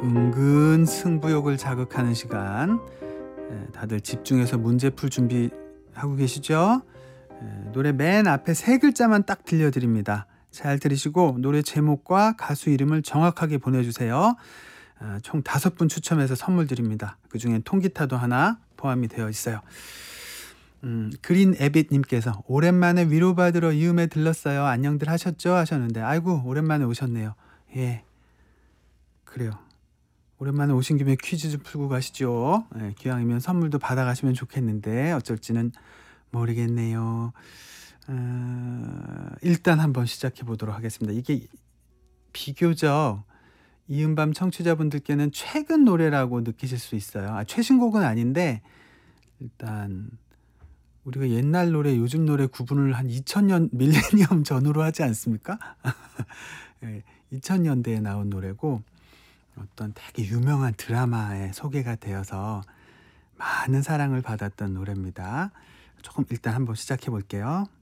은근 승부욕을 자극하는 시간. 다들 집중해서 문제 풀 준비하고 계시죠? 노래 맨 앞에 세 글자만 딱 들려드립니다. 잘 들으시고 노래 제목과 가수 이름을 정확하게 보내주세요. 총 5분 추첨해서 선물 드립니다. 그중엔 통기타도 하나 포함이 되어 있어요. 그린 에빗님께서 오랜만에 위로받으러 이음에 들렀어요. 안녕들 하셨죠? 하셨는데 아이고 오랜만에 오셨네요. 예, 그래요. 오랜만에 오신 김에 퀴즈 좀 풀고 가시죠. 기왕이면 선물도 받아가시면 좋겠는데 어쩔지는 모르겠네요. 일단 한번 시작해 보도록 하겠습니다. 이게 비교적 이은밤 청취자분들께는 최근 노래라고 느끼실 수 있어요. 최신곡은 아닌데 일단 우리가 옛날 노래, 요즘 노래 구분을 한 2000년 밀레니엄 전후로 하지 않습니까? 2000년대에 나온 노래고 어떤 되게 유명한 드라마에 소개가 되어서 많은 사랑을 받았던 노래입니다. 조금 일단 한번 시작해 볼게요.